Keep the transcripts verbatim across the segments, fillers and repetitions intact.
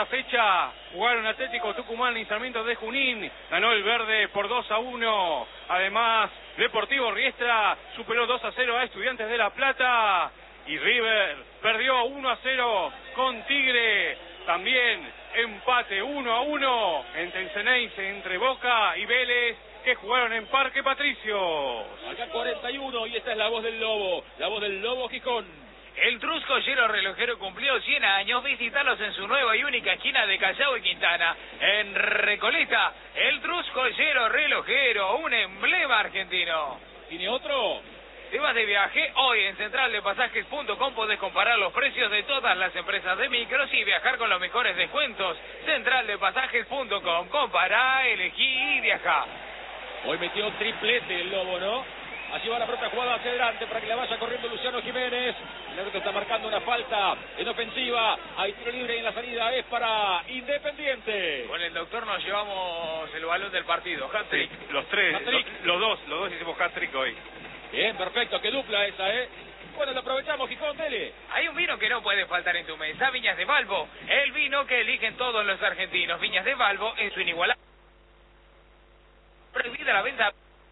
segunda fecha jugaron Atlético Tucumán y Sarmiento de Junín. Ganó el verde por dos a uno. Además, Deportivo Riestra superó dos a cero a Estudiantes de La Plata. Y River perdió uno a cero con Tigre. También empate uno a uno entre Enceneice, entre Boca y Vélez, que jugaron en Parque Patricios. Acá cuarenta y uno y esta es la voz del Lobo, la voz del Lobo Gijón. El Trusco Hielo Relojero cumplió cien años. Visitarlos en su nueva y única esquina de Callao y Quintana, en Recoleta. El Trusco Hielo Relojero, un emblema argentino. ¿Tiene otro? Te vas de viaje, hoy en central de pasajes punto com podés comparar los precios de todas las empresas de micros y viajar con los mejores descuentos. central de pasajes punto com, compará, elegí y viajá. Hoy metió triplete el Lobo, ¿no? Allí va la pelota jugada hacia adelante para que la vaya corriendo Luciano Jiménez. El árbitro está marcando una falta en ofensiva. Hay tiro libre y en la salida es para Independiente. Con el doctor nos llevamos el balón del partido. Hat-trick. Sí, los tres, los, los dos, los dos hicimos hat-trick hoy. Bien, perfecto, qué dupla esa, ¿eh? Bueno, lo aprovechamos, Gijón, dele. Hay un vino que no puede faltar en tu mesa, Viñas de Valvo. El vino que eligen todos los argentinos. Viñas de Valvo en su inigualable. Prohibida la venta.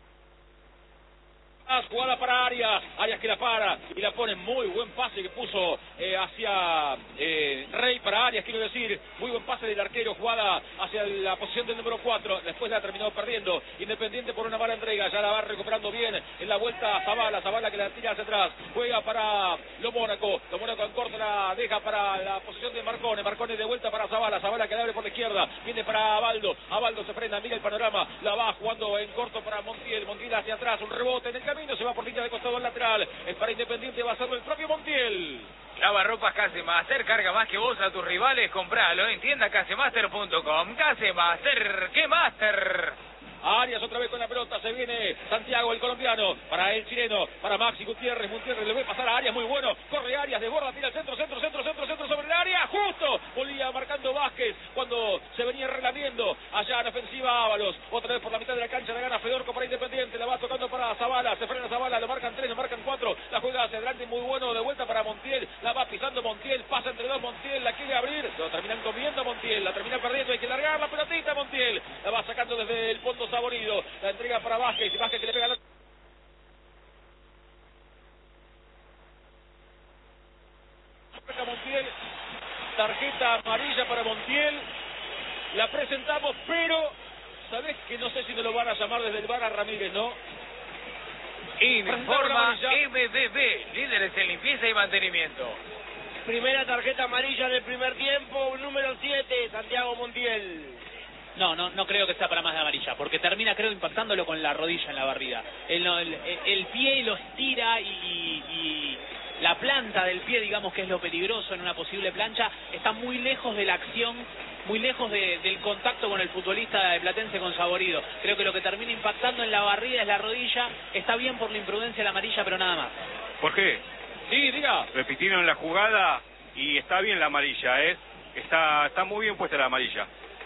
Jugada para Arias, Arias que la para y la pone, muy buen pase que puso eh, hacia eh, Rey para Arias, quiero decir, muy buen pase del arquero, jugada hacia la posición del número cuatro, después la ha terminado perdiendo Independiente por una mala entrega, ya la va recuperando bien en la vuelta a Zavala, Zavala que la tira hacia atrás, juega para Lo Mónaco, Lo Mónaco en corto la deja para la posición de Marcone, Marcone de vuelta para Zavala, Zavala que la abre por la izquierda, viene para Abaldo, Abaldo se frena, mira el panorama, la va jugando en corto para Montiel, Montiel hacia atrás, un rebote en el camino, se va por línea de costado al lateral, es para Independiente, va a hacerlo el propio Montiel. Lavarropas Casemaster, carga más que vos a tus rivales, compralo en tienda casemaster punto com. Casemaster, ¡qué master! Arias otra vez con la pelota, se viene Santiago el colombiano, para el chileno, para Maxi Gutiérrez, Gutiérrez le ve pasar a Arias, muy bueno, corre Arias, desborda, tira el centro, centro, centro, centro, centro sobre el área, justo, volvía marcando Vázquez, cuando se venía relamiendo, allá en ofensiva Ábalos, otra vez por la mitad de la cancha, la gana Fedorco para Independiente, la va tocando para Zavala, se frena Zavala, lo marcan tres, lo marcan cuatro, la juega hacia adelante, muy bueno, de vuelta para Montiel, la va pisando Montiel, pasa entre dos Montiel, la quiere abrir, lo terminan comiendo Montiel, la termina perdiendo, hay que largar la pelotita Montiel, la va sacando desde el fondo Saborido, la entrega para Vázquez, Vázquez que le pega la... Montiel, tarjeta amarilla para Montiel, la presentamos, pero sabés que no sé si nos lo van a llamar desde el bar a Ramírez, ¿no? Informa M B B, líderes en limpieza y mantenimiento. Primera tarjeta amarilla del primer tiempo, número siete, Santiago Montiel. No, no, no creo que sea para más de amarilla, porque termina, creo, impactándolo con la rodilla en la barrida. El, el, el pie lo estira y, y la planta del pie, digamos que es lo peligroso en una posible plancha, está muy lejos de la acción, muy lejos de, del contacto con el futbolista de Platense con Saborido. Creo que lo que termina impactando en la barrida es la rodilla, está bien por la imprudencia de la amarilla, pero nada más. ¿Por qué? Sí, diga. Repitieron la jugada y está bien la amarilla, ¿eh? Está, está muy bien puesta la amarilla.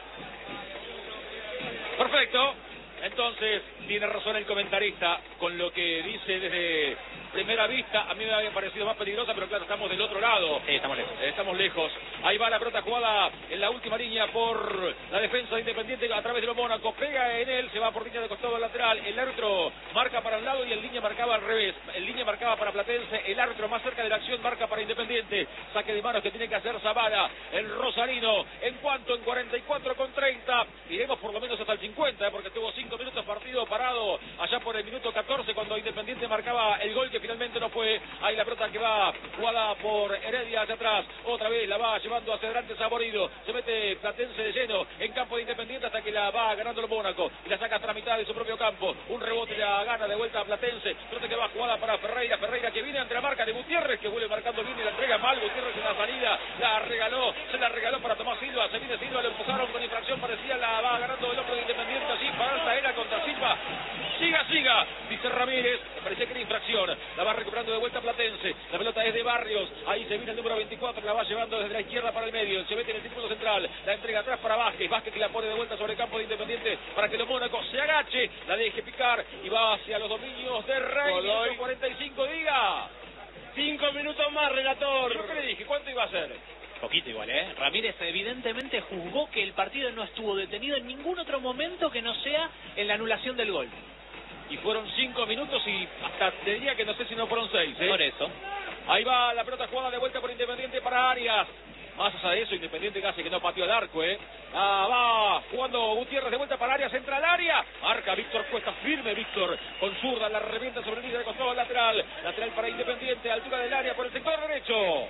Perfecto. Entonces, tiene razón el comentarista con lo que dice desde primera vista. A mí me había parecido más peligrosa, pero claro, estamos del otro lado. Sí, estamos lejos. Estamos lejos. Ahí va la pelota jugada en la última línea por la defensa de Independiente a través de Lo Mónaco. Pega en él, se va por línea de costado al lateral. El árbitro marca para el lado y el línea marcaba al revés. El línea marcaba para Platense. El árbitro más cerca de la acción marca para Independiente. Saque de manos que tiene que hacer Zavala, el rosarino. En cuanto en cuarenta y cuatro con treinta. Iremos por lo menos hasta el cincuenta, ¿eh? Porque tuvo cinco minutos partido parado allá por el minuto catorce cuando Independiente marcaba el gol que finalmente no fue. Ahí la pelota que va jugada por Heredia hacia atrás, otra vez la va llevando hacia adelante Saborido, se mete Platense de lleno en campo de Independiente hasta que la va ganando el Mónaco y la saca hasta la mitad de su propio campo, un rebote la gana de vuelta a Platense, trote que va jugada para Ferreira, Ferreira que viene ante la marca de Gutiérrez que vuelve marcando bien y la entrega mal, Gutiérrez en la salida, la regaló, se la regaló para Tomás Silva, se viene Silva, lo empujaron con infracción, parecía la va ganando el hombre de Independiente, así falta era contra Silva, siga, siga, dice Ramírez, me parece que era infracción, la va recuperando de vuelta Platense, la pelota es de Barrios, ahí se viene el número veinticuatro, la va llevando desde la izquierda para el medio, se mete en el círculo central, la entrega atrás para Vázquez, Vázquez que la pone de vuelta sobre el campo de Independiente para que Lo Mónaco se agache, la deje picar y va hacia los dominios de Rey, minuto cuarenta y cinco, diga. Cinco minutos más, relator. ¿Yo qué le dije? ¿Cuánto iba a ser? Poquito igual, ¿eh? Ramírez evidentemente juzgó que el partido no estuvo detenido en ningún otro momento que no sea en la anulación del gol. Y fueron cinco minutos y hasta te diría que no sé si no fueron seis, ¿eh? Por eso. Ahí va la pelota jugada de vuelta por Independiente para Arias. Más allá de eso, Independiente casi que no pateó el arco, ¿eh? Ah, va jugando Gutiérrez de vuelta para Arias, entra al área. Marca Víctor Cuesta, firme Víctor. Con zurda, la revienta sobre el línea de costado lateral. Lateral para Independiente, altura del área por el sector derecho.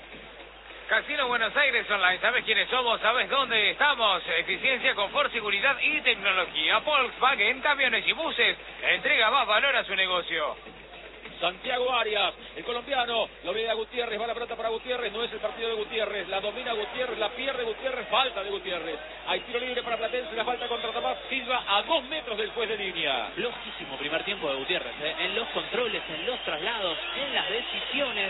Casino Buenos Aires Online, ¿sabes quiénes somos? ¿Sabes dónde estamos? Eficiencia, confort, seguridad y tecnología. Volkswagen, camiones y buses. Entrega más valor a su negocio. Santiago Arias, el colombiano, lo ve a Gutiérrez, va la pelota para Gutiérrez, no es el partido de Gutiérrez, la domina Gutiérrez, la pierde Gutiérrez, falta de Gutiérrez. Hay tiro libre para Platense, la falta contra Tomás Silva a dos metros del juez de línea. Flojísimo primer tiempo de Gutiérrez, ¿eh? En los controles, en los traslados, en las decisiones.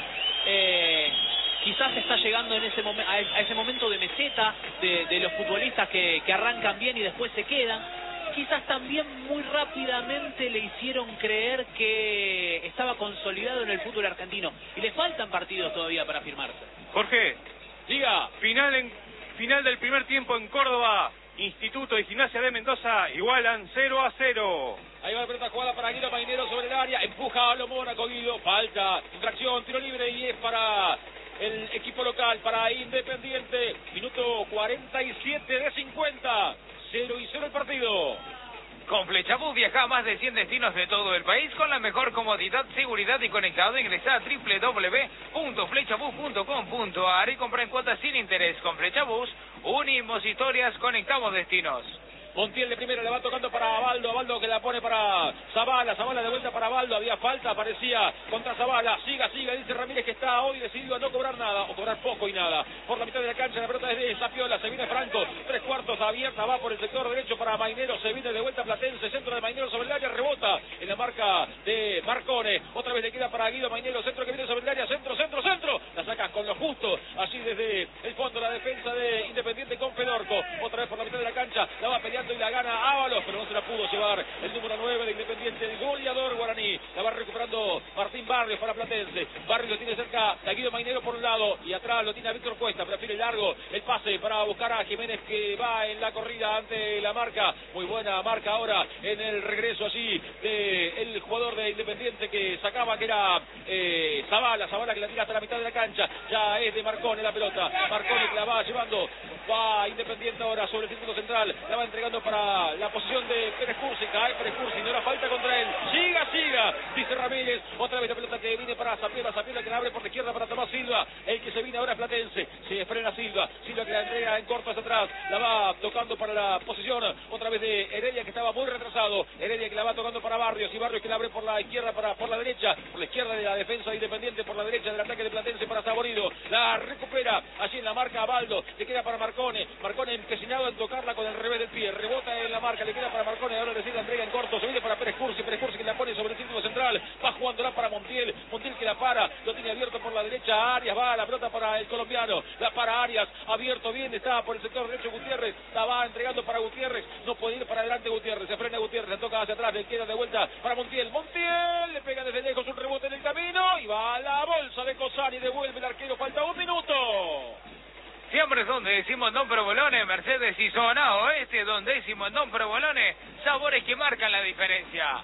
Eh, quizás está llegando en ese momen- a ese momento de meseta de, de los futbolistas que, que arrancan bien y después se quedan. Quizás también muy rápidamente le hicieron creer que estaba consolidado en el fútbol argentino. Y le faltan partidos todavía para firmarse. Jorge, Diga. final, en, final del primer tiempo en Córdoba. Instituto y Gimnasia de Mendoza igualan cero a cero. Ahí va la pelota jugada para Guido Mainero sobre el área. Empuja a lo Mónaco, Guido. Falta, infracción, tiro libre y es para el equipo local, para Independiente. Minuto cuarenta y siete de cincuenta. cero y cero el partido. Con Flechabús viaja a más de cien destinos de todo el país con la mejor comodidad, seguridad y conectado. Ingresa a doble u doble u doble u punto flechabús punto com punto a r y compra en cuotas sin interés. Con Flechabús unimos historias, conectamos destinos. Montiel de primera, le va tocando para Abaldo, Abaldo que la pone para Zavala, Zavala de vuelta para Abaldo, había falta, aparecía contra Zavala, siga, siga, dice Ramírez que está hoy decidido a no cobrar nada, o cobrar poco y nada, por la mitad de la cancha, la pelota es de Zapiola, se viene Franco, tres cuartos abierta, va por el sector derecho para Mainero, se viene de vuelta Platense, centro de Mainero sobre el área, rebota en la marca de Marcone, otra vez le queda para Guido Mainero, centro que viene sobre el área, centro, centro, centro, la saca con lo justo, así desde el fondo la defensa de Independiente con Fedorco, otra vez por la mitad de la cancha, la va peleando y la gana Ábalos, pero no se la pudo llevar el número nueve de Independiente, el goleador guaraní. La va recuperando Martín Barrios para Platense. Barrios lo tiene cerca a Guido Mainero por un lado y atrás lo tiene a Víctor Cuesta. Prefiere largo el pase para buscar a Jiménez que va en la corrida ante la marca. Muy buena marca ahora en el regreso allí del jugador de Independiente que sacaba, que era eh, Zavala. Zavala que la tira hasta la mitad de la cancha. Ya es de Marcone la pelota. Marcone que la va llevando. Va Independiente ahora sobre el círculo central. La va entregando para la posición de Pérez Cursi. Cae Pérez Cursi, no era falta contra él. Siga, siga, dice Ramírez. Otra vez la pelota que viene para Zapiola. Zapiola que la abre por la izquierda para Tomás Silva. El que se viene ahora es Platense. Se frena Silva. Silva que la entrega en corto hacia atrás. La va tocando para la posición otra vez de Heredia que estaba muy retrasado. Heredia que la va tocando para Barrios. Y Barrios que la abre por la izquierda, para por la derecha. Por la izquierda de la defensa de Independiente. Por la derecha del ataque de Platense para Saborido. La recupera allí en la marca Abaldo. Le queda para Marcone. Marcone empecinado en tocarla con el revés del pie. Rebota en la marca. Le queda para Marcone. Ahora decide la entrega en corto. Se viene para Pérez Cursi. Pérez Cursi que la pone sobre el círculo central. Va jugándola para Montiel. Montiel que la para. Lo tiene abierto por la derecha. Arias va. La pelota para el colombiano. La para Arias. Abierto bien. Está por el sector derecho Gutiérrez. La va entregando para Gutiérrez. No puede ir para adelante Gutiérrez. Se frena Gutiérrez. Se toca hacia atrás. Le queda de vuelta para Montiel. Montiel le pega desde lejos un rebote en el camino. Y va a la bolsa de Cosani. Devuelve el arquero. Falta un minuto. Siempre son de Simondón Provolone, Mercedes y Zona Oeste, donde Simondón Provolone, sabores que marcan la diferencia.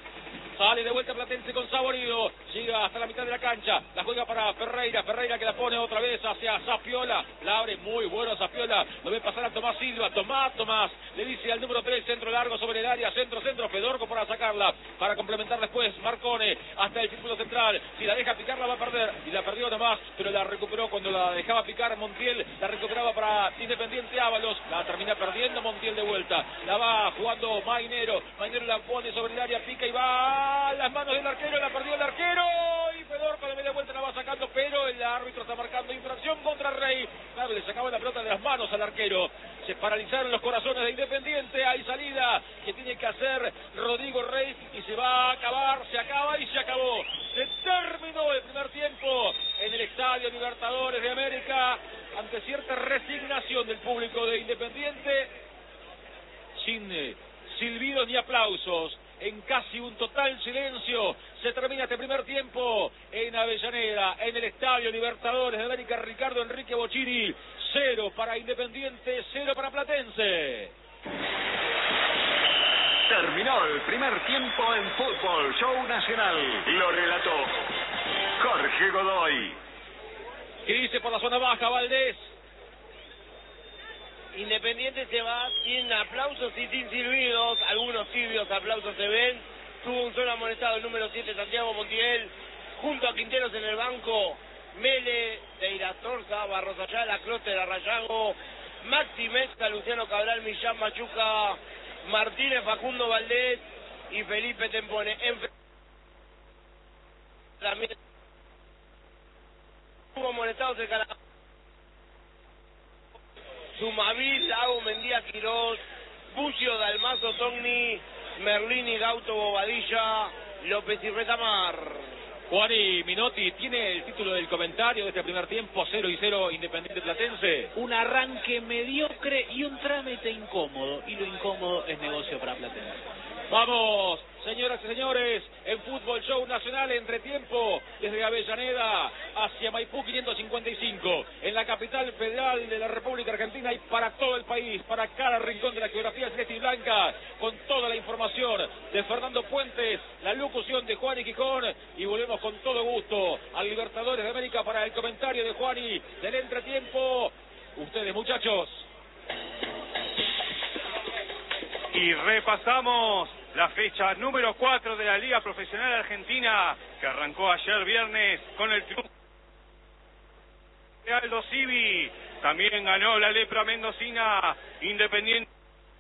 Sale de vuelta Platense con Saborido. Llega hasta la mitad de la cancha. La juega para Ferreira. Ferreira que la pone otra vez hacia Zapiola. La abre muy bueno Zapiola. Lo ve pasar a Tomás Silva. Tomás, Tomás. Le dice al número tres. Centro largo sobre el área. Centro, centro. Fedorco para sacarla. Para complementar después Marcone. Hasta el círculo central. Si la deja picar la va a perder. Y la perdió Tomás. Pero la recuperó cuando la dejaba picar Montiel. La recuperaba para Independiente Ábalos. La termina perdiendo Montiel de vuelta. La va jugando Mainero. Mainero la pone sobre el área. Pica y va a las manos del arquero, la perdió el arquero y Fedorco de media vuelta la va sacando, pero el árbitro está marcando infracción contra Rey. Claro, le sacaba la pelota de las manos al arquero. Se paralizaron los corazones de Independiente. Hay salida que tiene que hacer Rodrigo Rey y se va a acabar, se acaba y se acabó. Se terminó el primer tiempo en el Estadio Libertadores de América ante cierta resignación del público de Independiente, sin eh, silbidos ni aplausos. En casi un total silencio se termina este primer tiempo en Avellaneda, en el Estadio Libertadores de América. Ricardo Enrique Bocchini, cero para Independiente, cero para Platense. Terminó el primer tiempo en Fútbol Show Nacional. Lo relató Jorge Godoy. ¿Qué dice por la zona baja Valdés? Independiente se va sin aplausos y sin silbidos. Algunos tibios aplausos se ven. Tuvo un solo amonestado el número siete, Santiago Montiel. Junto a Quinteros en el banco, Mele, de Irastorza, Barros Ayala, Clóster, Arrayago, Maxi Mezca, Luciano Cabral, Millán Machuca, Martínez, Facundo Valdés y Felipe Tempone. En... También hubo amonestados el Canadá. Sumavil, Lago, Mendía, Quirós, Bucio, Dalmazo, Togni, Merlini, Gauto, Bobadilla, López y Retamar. Juani Minotti tiene el título del comentario de este primer tiempo, cero y cero Independiente Platense. Un arranque mediocre y un trámite incómodo, y lo incómodo es negocio para Platense. Vamos, señoras y señores, en Fútbol Show Nacional, entretiempo, desde Avellaneda hacia Maipú quinientos cincuenta y cinco, en la capital federal de la República Argentina y para todo el país, para cada rincón de la geografía celeste y blanca, con toda la información de Fernando Puentes, la locución de Juani Quijón, y volvemos con todo gusto al Libertadores de América para el comentario de Juani del entretiempo. Ustedes, muchachos. Y repasamos la fecha número cuatro de la Liga Profesional Argentina, que arrancó ayer viernes con el triunfo de Aldo Civi. También ganó la Lepra Mendocina, Independiente,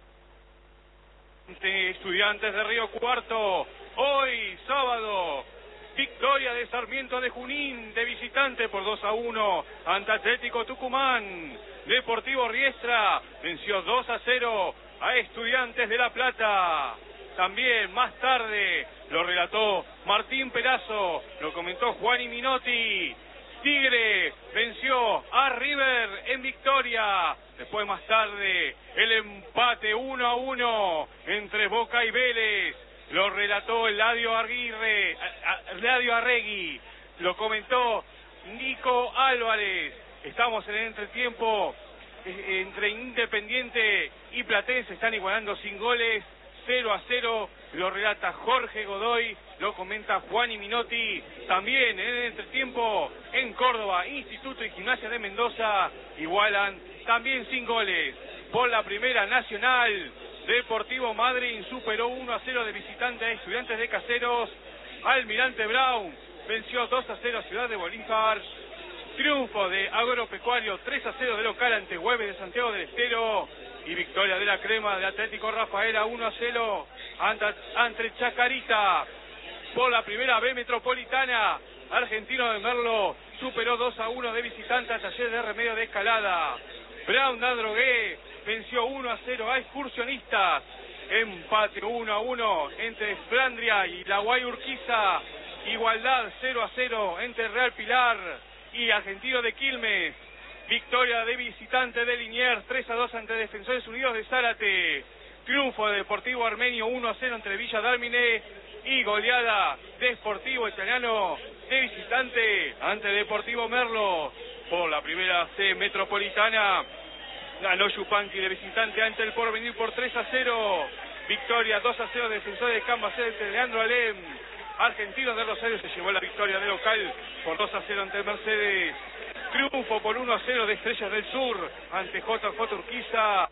Estudiantes de Río Cuarto. Hoy, sábado, victoria de Sarmiento de Junín de visitante por dos a uno ante Atlético Tucumán. Deportivo Riestra venció dos a cero a Estudiantes de La Plata. También más tarde lo relató Martín Perazo, lo comentó Juani Minotti. Tigre venció a River en victoria. Después más tarde el empate uno a uno entre Boca y Vélez. Lo relató Eladio Aguirre, Eladio Arregui. Lo comentó Nico Álvarez. Estamos en el entretiempo entre Independiente y Platense. Están igualando sin goles, cero a cero. Lo relata Jorge Godoy, lo comenta Juani Minotti. También en el entretiempo en Córdoba, Instituto y Gimnasia de Mendoza igualan también sin goles. Por la Primera Nacional, Deportivo Madryn superó uno a cero de visitante a Estudiantes de Caseros. Almirante Brown venció dos a cero a Ciudad de Bolívar. Triunfo de Agropecuario tres a cero de local ante Güemes de Santiago del Estero. Y victoria de la Crema de Atlético Rafaela uno a cero ante, ante Chacarita. Por la Primera B Metropolitana, Argentino de Merlo superó dos a uno de visitante a Taller de Remedio de Escalada. Brown de Adrogué venció uno a cero a Excursionistas. Empate uno a uno entre Flandria y La Guay Urquiza. Igualdad cero a cero entre Real Pilar y Argentino de Quilmes. Victoria de visitante de Liniers tres a dos ante Defensores Unidos de Zárate. Triunfo de Deportivo Armenio uno a cero entre Villa Dálmine. Y goleada de Sportivo Italiano de visitante ante Deportivo Merlo. Por la Primera C Metropolitana ganó Yupanqui de visitante ante el Porvenir por tres a cero. Victoria dos a cero de Defensores de Cambacete de Leandro Alem. Argentinos de Rosario se llevó la victoria de local por dos a cero ante Mercedes. Triunfo por uno a cero de Estrellas del Sur ante J J Urquiza.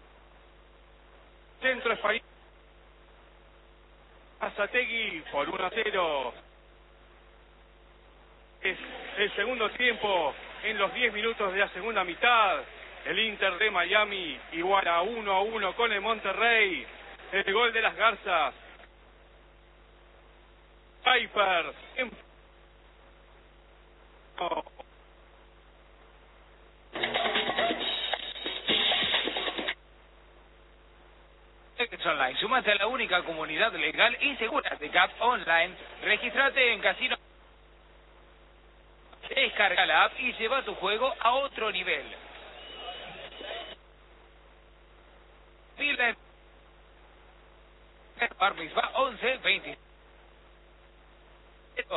Centro Español Azategui por uno a cero. Es el segundo tiempo en los diez minutos de la segunda mitad. El Inter de Miami iguala uno a uno con el Monterrey. El gol de las Garzas. Piper. En... Oh. Online. Sumate a la única comunidad legal y segura de C A P Online. Regístrate en Casino. Descarga la app y lleva tu juego a otro nivel. Pila Bar Mitzvah once veinte.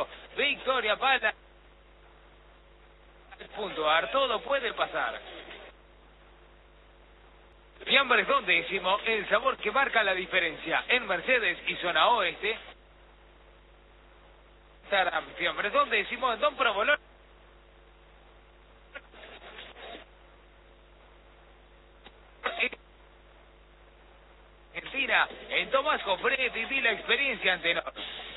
Victoria para punto ar. Todo puede pasar. Fiambres Don Décimo, el sabor que marca la diferencia. En Mercedes y zona oeste. Fiambres Don Décimo, en Don Provolone. Argentina, en Tomás Jofré, viví la experiencia anterior.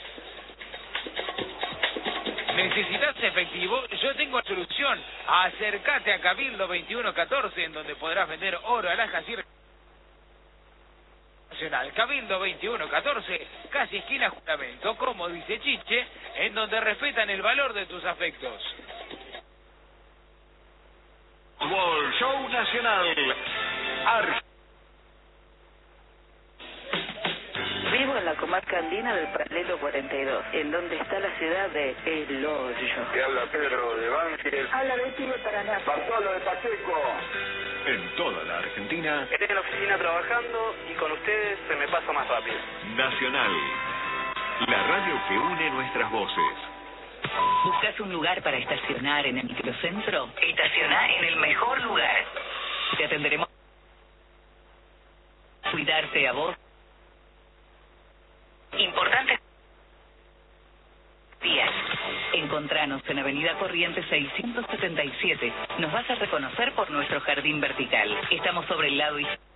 ¿Necesitas efectivo? Yo tengo la solución. Acércate a Cabildo veintiuno catorce, en donde podrás vender oro, alhajas y nacional. Cabildo veintiuno catorce, casi esquina Juramento, como dice Chiche, en donde respetan el valor de tus afectos. Fútbol Show Nacional. Ar Vivo en la comarca andina del Paralelo cuarenta y dos, en donde está la ciudad de El Hoyo. Te habla Pedro de Banfield. Habla Betty de Paraná. Bartolo de Pacheco. En toda la Argentina. Estoy en la oficina trabajando y con ustedes se me pasa más rápido. Nacional. La radio que une nuestras voces. ¿Buscas un lugar para estacionar en el microcentro? Estacioná en el mejor lugar. Te atenderemos. Cuidarte a vos. Importantes días. Encontranos en Avenida Corrientes seiscientos setenta y siete. Nos vas a reconocer por nuestro jardín vertical. Estamos sobre el lado izquierdo.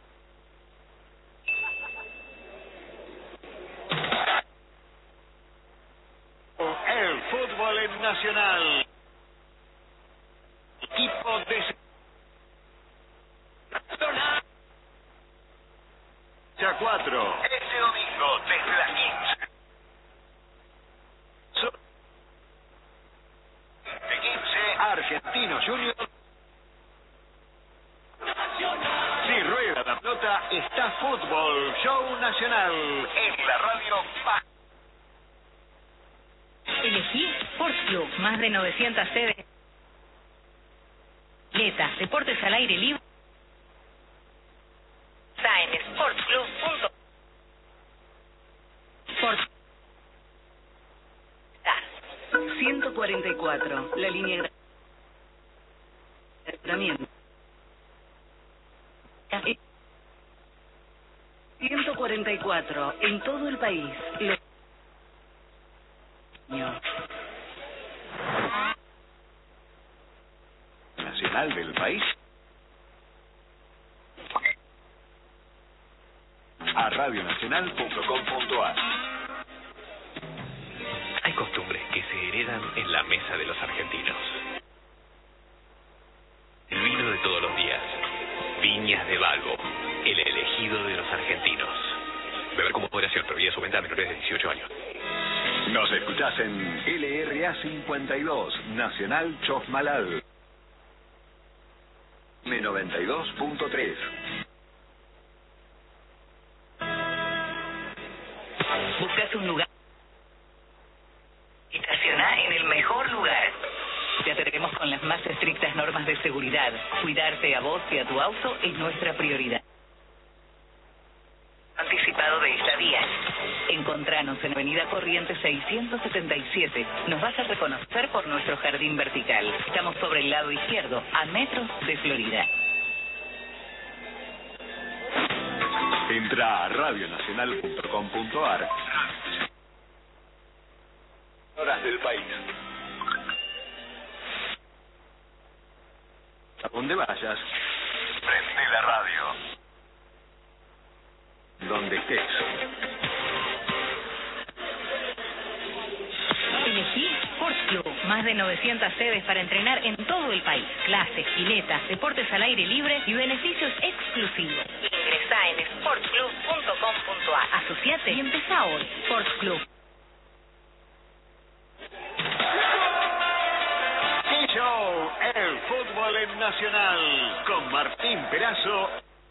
El fútbol en Nacional. Equipo de cuatro. Este domingo, desde las quince. So De quince. Argentino Junior. Si rueda la pelota, está Fútbol Show Nacional. En la radio más. Elegí Sports Club, más de novecientas sedes. Letas, deportes al aire libre. Está en sportsclub punto com. ciento cuarenta y cuatro, la línea de tratamiento. ciento cuarenta y cuatro, en todo el país. Los... Nacional del país. A radionacional punto com punto ar. Hay costumbres que se heredan en la mesa de los argentinos. El vino de todos los días. Viñas de Balbo, el elegido de los argentinos. Beber con moderación, prohibida su venta a menores de dieciocho años. Nos escuchás en L R A cincuenta y dos, Nacional Chosmalal. M noventa y dos punto tres. ¿Buscas un lugar? Estacioná en el mejor lugar. Te atenderemos con las más estrictas normas de seguridad. Cuidarte a vos y a tu auto es nuestra prioridad. Anticipado de estadías. Encontranos en Avenida Corrientes seiscientos setenta y siete. Nos vas a reconocer por nuestro jardín vertical. Estamos sobre el lado izquierdo, a metros de Florida. Entra a radionacional punto com punto ar. Horas del país. A donde vayas, Prende la radio. donde estés. Elegí Sports Club, más de novecientas sedes para entrenar en todo el país. Clases, piletas, deportes al aire libre y beneficios exclusivos. Ingresá en sportsclub punto com punto ar. Asociate y empezá hoy. Sports Club. Show, el fútbol en Nacional, con Martín Perazo.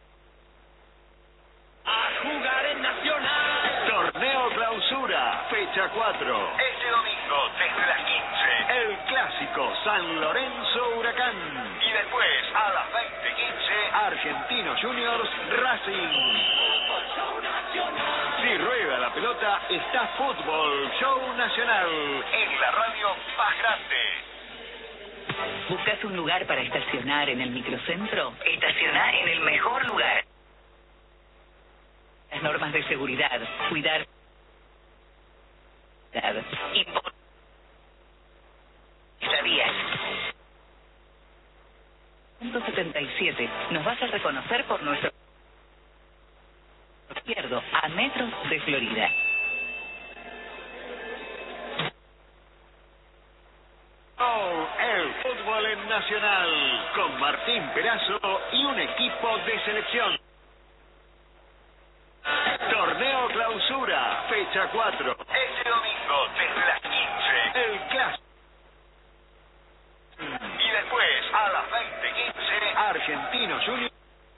A jugar en Nacional. Torneo Clausura, fecha cuatro. Este domingo, desde las quince. El clásico San Lorenzo Huracán. Y después, a las veinte quince. Argentino Juniors Racing. Si rueda la pelota, está Fútbol Show Nacional. En la radio más grande. ¿Buscas un lugar para estacionar en el microcentro? Estacioná en el mejor lugar. normas de seguridad, cuidar. Impor- Estadías. ciento setenta y siete. Nos vas a reconocer por nuestro izquierdo, a metros de Florida. Oh, el fútbol en Nacional, con Martín Perazo y un equipo de selección. Torneo Clausura, fecha cuatro. Este domingo, desde las quince. El clásico. Y después, a las veinte quince. Argentino Junior.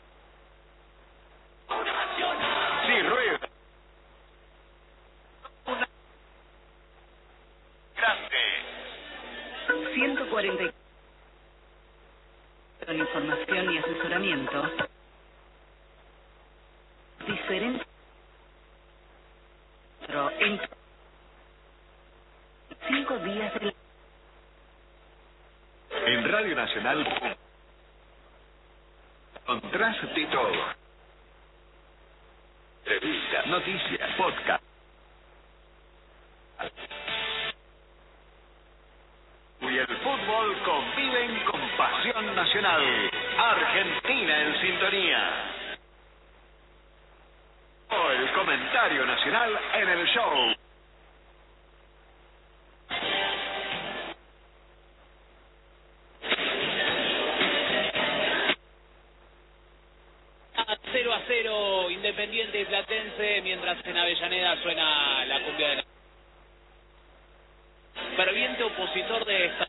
Si rueda. Una grande. ciento cuarenta con información y asesoramiento. Diferente. En cinco días de la... En Radio Nacional. Encontrás de todo. Revistas, noticias, podcast. Y el fútbol conviven con pasión nacional. Argentina en sintonía. Oh, el comentario nacional en el show. cero a cero, Independiente y Platense, mientras en Avellaneda suena la cumbia de la... Ferviente opositor de esta...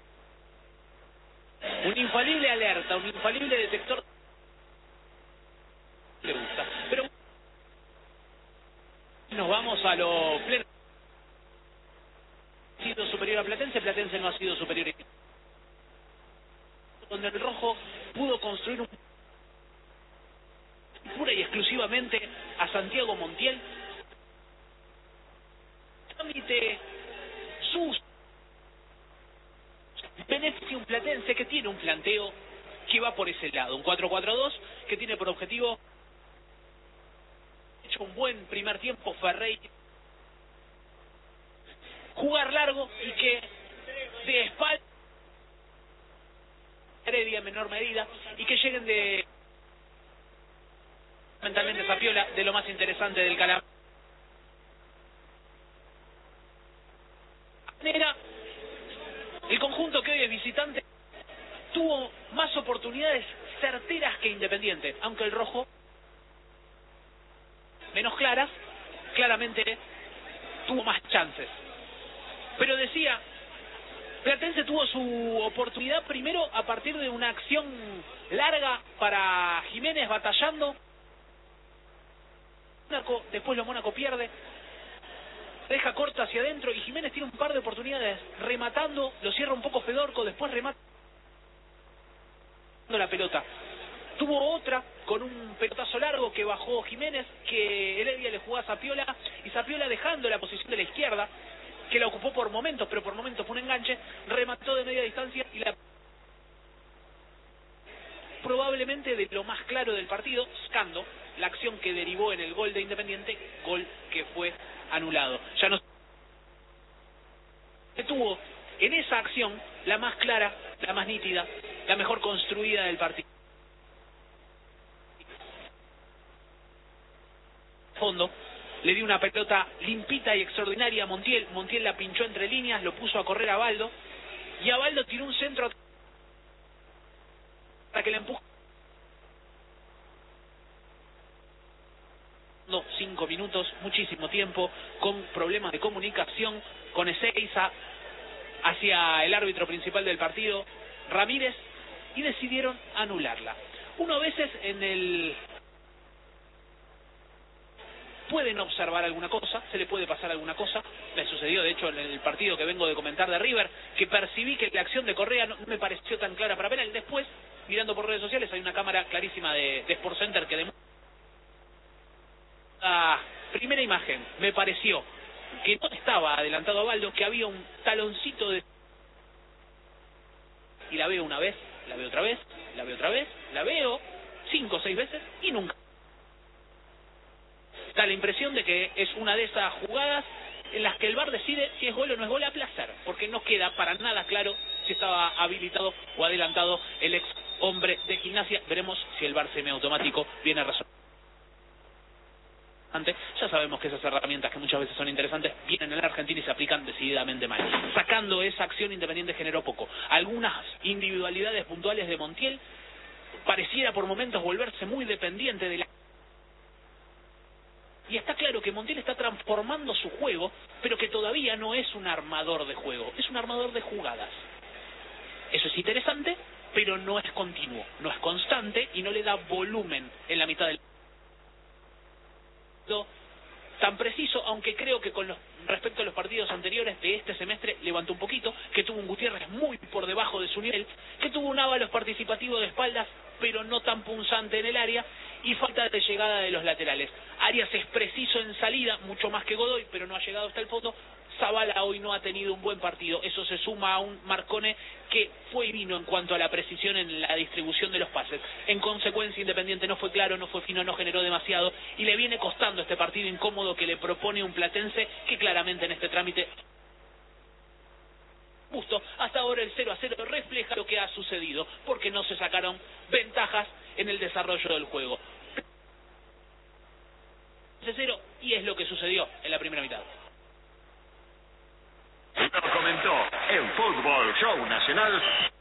Un infalible alerta, un infalible detector... Le gusta, pero... Nos vamos a lo pleno. Ha sido superior a Platense, Platense no ha sido superior a... Donde el rojo pudo construir un... pura y exclusivamente a Santiago Montiel. Trámite sus beneficia un Platense que tiene un planteo que va por ese lado, un cuatro cuatro dos que tiene por objetivo hecho un buen primer tiempo Ferrey, jugar largo y que de espalda Heredia en menor medida y que lleguen de mentalmente Zapiola de lo más interesante del Calam. El conjunto que hoy es visitante tuvo más oportunidades certeras que Independiente, aunque el rojo menos claras, claramente tuvo más chances. Pero decía, Platense tuvo su oportunidad primero a partir de una acción larga para Jiménez batallando. Mónaco, después lo Mónaco pierde, deja corta hacia adentro y Jiménez tiene un par de oportunidades rematando, lo cierra un poco Fedorco, después remata la pelota. Tuvo otra con un pelotazo largo que bajó Jiménez, que Heredia le jugó a Zapiola y Zapiola dejando la posición de la izquierda, que la ocupó por momentos, pero por momentos fue un enganche, remató de media distancia y la... probablemente de lo más claro del partido, Scando, la acción que derivó en el gol de Independiente, gol que fue anulado. Ya no se tuvo en esa acción la más clara, la más nítida, la mejor construida del partido. Fondo, le dio una pelota limpita y extraordinaria a Montiel. Montiel la pinchó entre líneas, lo puso a correr a Baldo y a Baldo tiró un centro para que le empuje. No, cinco minutos, muchísimo tiempo, con problemas de comunicación con Ezeiza hacia el árbitro principal del partido, Ramírez, y decidieron anularla. Uno a veces en el... pueden observar alguna cosa, se le puede pasar alguna cosa. Me sucedió, de hecho, en el partido que vengo de comentar de River, que percibí que la acción de Correa no me pareció tan clara para penal. Después, mirando por redes sociales, hay una cámara clarísima de, de Sport Center que demuestra... Ah, primera imagen, me pareció que no estaba adelantado a Baldo, que había un taloncito de... Y la veo una vez, la veo otra vez, la veo otra vez, la veo cinco o seis veces y nunca. Tal la impresión de que es una de esas jugadas en las que el V A R decide si es gol o no es gol a placer, porque no queda para nada claro si estaba habilitado o adelantado el ex hombre de Gimnasia. Veremos si el V A R semiautomático viene a resolver. Ya sabemos que esas herramientas, que muchas veces son interesantes, vienen en la Argentina y se aplican decididamente mal. Sacando esa acción, Independiente generó poco. Algunas individualidades puntuales de Montiel pareciera por momentos volverse muy dependiente de la... Y está claro que Montiel está transformando su juego, pero que todavía no es un armador de juego, es un armador de jugadas. Eso es interesante, pero no es continuo, no es constante y no le da volumen en la mitad del... tan preciso, aunque creo que con los, respecto a los partidos anteriores de este semestre levantó un poquito, que tuvo un Gutiérrez muy por debajo de su nivel, que tuvo un Ábalos participativo de espaldas, pero no tan punzante en el área, y falta de llegada de los laterales. Arias es preciso en salida, mucho más que Godoy, pero no ha llegado hasta el fondo. Zavala hoy no ha tenido un buen partido, eso se suma a un Marcone que fue y vino en cuanto a la precisión en la distribución de los pases. En consecuencia, Independiente no fue claro, no fue fino, no generó demasiado y le viene costando este partido incómodo que le propone un platense que claramente en este trámite justo hasta ahora el cero a cero refleja lo que ha sucedido, porque no se sacaron ventajas en el desarrollo del juego. cero y es lo que sucedió en la primera mitad. Lo comentó en Fútbol Show Nacional